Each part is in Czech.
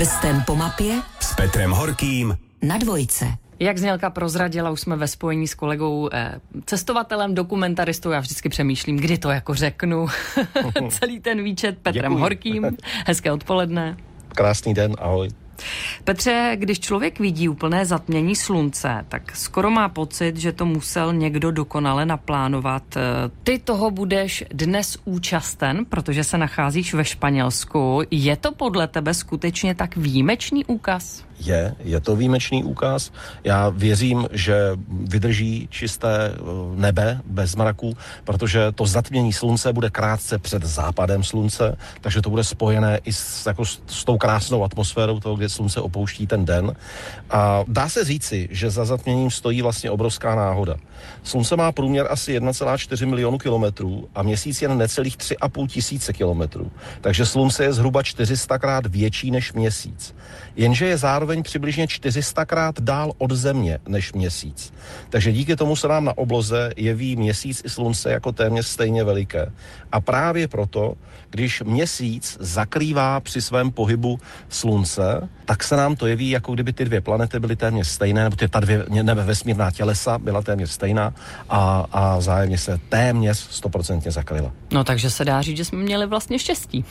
Prstem po mapě s Petrem Horkým na Dvojce. Jak znělka prozradila, už jsme ve spojení s kolegou cestovatelem, dokumentaristou. Já vždycky přemýšlím, kdy to jako řeknu. Celý ten výčet Petrem Horkým. Hezké odpoledne. Krásný den, ahoj. Petře, když člověk vidí úplné zatmění slunce, tak skoro má pocit, že to musel někdo dokonale naplánovat. Ty toho budeš dnes účasten, protože se nacházíš ve Španělsku. Je to podle tebe skutečně tak výjimečný úkaz? Je to výjimečný úkaz. Já věřím, že vydrží čisté nebe bez mraků, protože to zatmění slunce bude krátce před západem slunce, takže to bude spojené i s tou krásnou atmosférou toho, kde slunce opouští ten den. A dá se říci, že za zatměním stojí vlastně obrovská náhoda. Slunce má průměr asi 1,4 milionu kilometrů a měsíc jen necelých 3,5 tisíce kilometrů. Takže slunce je zhruba 400krát větší než měsíc. Jenže je zároveň přibližně 400krát dál od země než měsíc. Takže díky tomu se nám na obloze jeví měsíc i slunce jako téměř stejně veliké. A právě proto, když měsíc zakrývá při svém pohybu slunce, tak se nám to jeví, jako kdyby ty dvě planety byly téměř stejné, nebo ta dvě vesmírná tělesa byla téměř stejná a vzájemně se téměř 100% zakryla. No takže se dá říct, že jsme měli vlastně štěstí.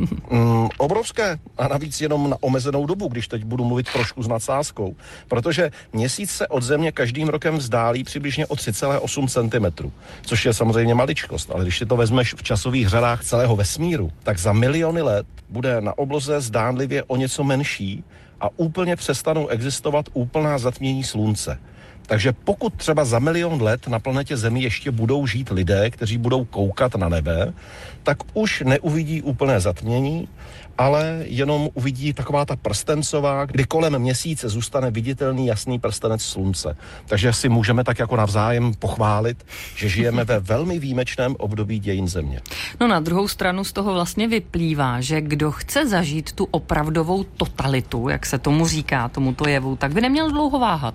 Obrovské a navíc jenom na omezenou dobu, když teď budu mluvit trošku s nadsázkou, protože měsíc se od země každým rokem vzdálí přibližně o 3,8 cm, což je samozřejmě maličkost, ale když si to vezmeš v časových řadách celého vesmíru, tak za miliony let bude na obloze zdánlivě o něco menší a úplně přestanou existovat úplná zatmění slunce. Takže pokud třeba za 1 000 000 let na planetě Zemi ještě budou žít lidé, kteří budou koukat na nebe, tak už neuvidí úplné zatmění, ale jenom uvidí taková ta prstencová, kdy kolem měsíce zůstane viditelný jasný prstenec slunce. Takže si můžeme tak jako navzájem pochválit, že žijeme ve velmi výjimečném období dějin Země. No na druhou stranu z toho vlastně vyplývá, že kdo chce zažít tu opravdovou totalitu, jak se tomu říká, tomuto jevu, tak by neměl dlouho váhat.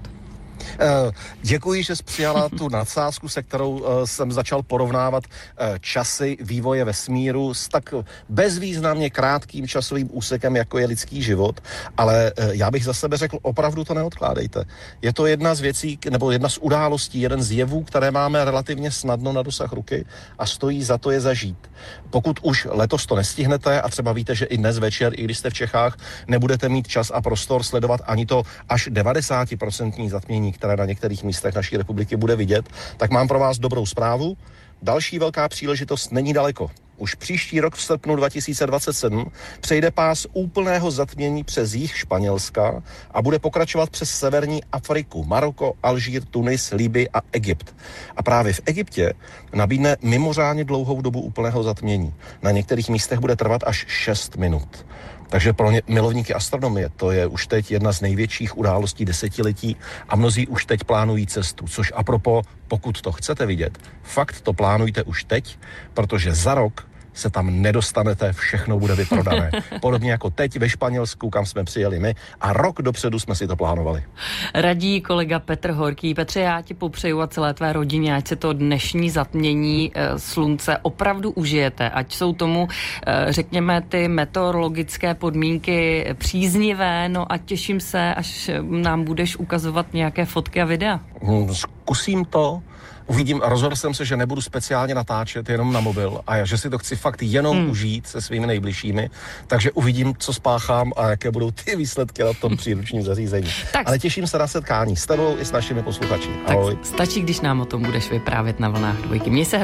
Děkuji, že jsi přijala tu nadsázku, se kterou jsem začal porovnávat časy vývoje vesmíru s tak bezvýznamně krátkým časovým úsekem, jako je lidský život, ale já bych za sebe řekl, opravdu to neodkládejte. Je to jedna z věcí, nebo jedna z událostí, jeden z jevů, které máme relativně snadno na dosah ruky a stojí za to je zažít. Pokud už letos to nestihnete a třeba víte, že i dnes večer, i když jste v Čechách, nebudete mít čas a prostor sledovat ani to až 90% zatmění, které na některých místech naší republiky bude vidět, tak mám pro vás dobrou zprávu. Další velká příležitost není daleko. Už příští rok v srpnu 2027 přejde pás úplného zatmění přes jih Španělska a bude pokračovat přes severní Afriku, Maroko, Alžír, Tunis, Libyi a Egypt. A právě v Egyptě nabídne mimořádně dlouhou dobu úplného zatmění. Na některých místech bude trvat až 6 minut. Takže pro milovníky astronomie to je už teď jedna z největších událostí desetiletí a mnozí už teď plánují cestu, což apropos, pokud to chcete vidět, fakt to plánujte už teď, protože za rok se tam nedostanete, všechno bude vyprodané. Podobně jako teď ve Španělsku, kam jsme přijeli my a rok dopředu jsme si to plánovali. Radí kolega Petr Horký. Petře, já ti popřeju a celé tvé rodině, ať se to dnešní zatmění slunce opravdu užijete, ať jsou tomu, řekněme, ty meteorologické podmínky příznivé, no a těším se, až nám budeš ukazovat nějaké fotky a videa. Zkusím to. Uvidím, rozhodl jsem se, že nebudu speciálně natáčet jenom na mobil a že si to chci fakt jenom užít se svými nejbližšími, takže uvidím, co spáchám a jaké budou ty výsledky na tom příručním zařízení. Tak. Ale těším se na setkání s tebou i s našimi posluchači. Ahoj. Tak stačí, když nám o tom budeš vyprávět na vlnách Dvojky. Měj se